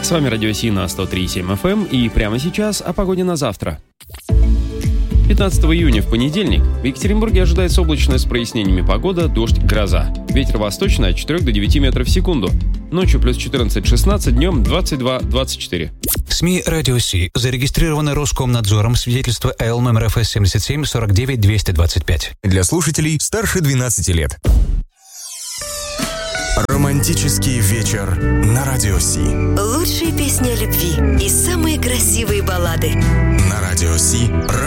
С вами Радио Си на 103.7 FM, и прямо сейчас о погоде на завтра. 15 июня в понедельник в Екатеринбурге ожидается облачная с прояснениями погода, дождь, гроза. Ветер восточный от 4 до 9 метров в секунду. Ночью плюс 14-16, днем 22-24. СМИ «Радио Си» зарегистрированы Роскомнадзором, свидетельство АЛ номер ФС 77 49 225. Для слушателей старше 12 лет. Романтический вечер на Радио Си. Лучшие песни о любви и самые красивые баллады. На Радио Си.